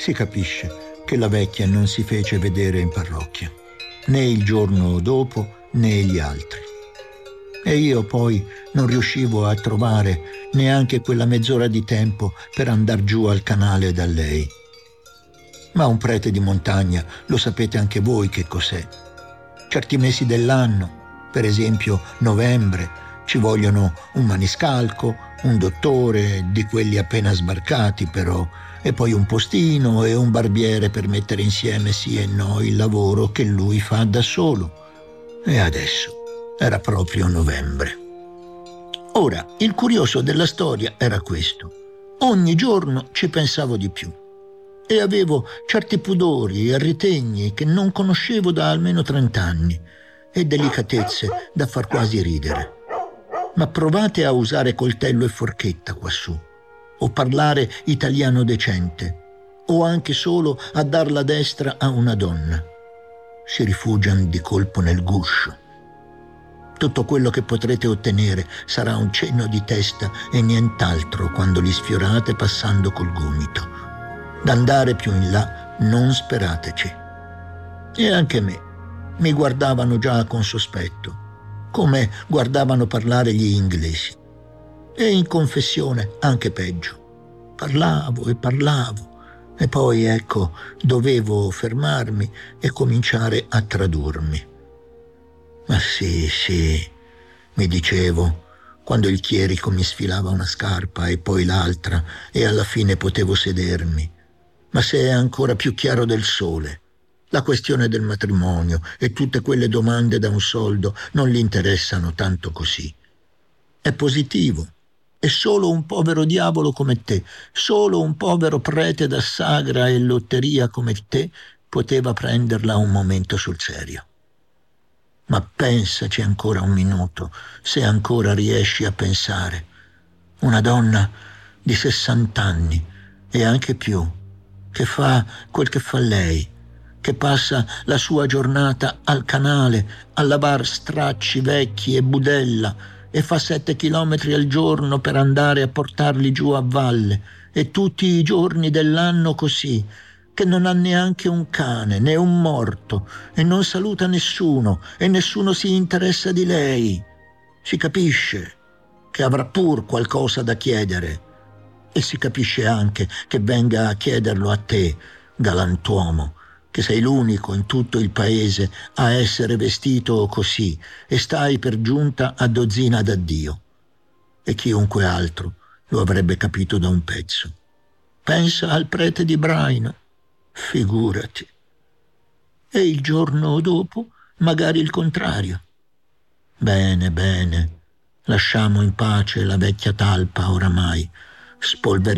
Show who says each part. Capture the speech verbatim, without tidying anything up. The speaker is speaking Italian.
Speaker 1: Si capisce che la vecchia non si fece vedere in parrocchia, né il giorno dopo né gli altri. E io poi non riuscivo a trovare neanche quella mezz'ora di tempo per andar giù al canale da lei. Ma un prete di montagna, lo sapete anche voi che cos'è. Certi mesi dell'anno, per esempio novembre, ci vogliono un maniscalco, un dottore, di quelli appena sbarcati però, e poi un postino e un barbiere per mettere insieme sì e no il lavoro che lui fa da solo. E adesso era proprio novembre. Ora, il curioso della storia era questo. Ogni giorno ci pensavo di più e avevo certi pudori e ritegni che non conoscevo da almeno trent'anni e delicatezze da far quasi ridere. Ma provate a usare coltello e forchetta quassù, o parlare italiano decente, o anche solo a dar la destra a una donna. Si rifugiano di colpo nel guscio. Tutto quello che potrete ottenere sarà un cenno di testa e nient'altro quando li sfiorate passando col gomito. D'andare più in là non sperateci. E anche me mi guardavano già con sospetto, come guardavano parlare gli inglesi. E in confessione anche peggio. Parlavo e parlavo e poi, ecco, dovevo fermarmi e cominciare a tradurmi. Ma sì, sì, mi dicevo, quando il chierico mi sfilava una scarpa e poi l'altra e alla fine potevo sedermi. Ma se è ancora più chiaro del sole, la questione del matrimonio e tutte quelle domande da un soldo non gli interessano tanto così. È positivo. E solo un povero diavolo come te, solo un povero prete da sagra e lotteria come te poteva prenderla un momento sul serio. Ma pensaci ancora un minuto, se ancora riesci a pensare. Una donna di sessant'anni e anche più, che fa quel che fa lei, che passa la sua giornata al canale a lavar stracci vecchi e budella e fa sette chilometri al giorno per andare a portarli giù a valle, e tutti i giorni dell'anno così, che non ha neanche un cane né un morto e non saluta nessuno e nessuno si interessa di lei. Si capisce che avrà pur qualcosa da chiedere e si capisce anche che venga a chiederlo a te, galantuomo, che sei l'unico in tutto il paese a essere vestito così e stai per giunta a dozzina d'addio. E chiunque altro lo avrebbe capito da un pezzo. Pensa al prete di Braina, figurati. E il giorno dopo magari il contrario. Bene, bene, lasciamo in pace la vecchia talpa oramai, spolveriamo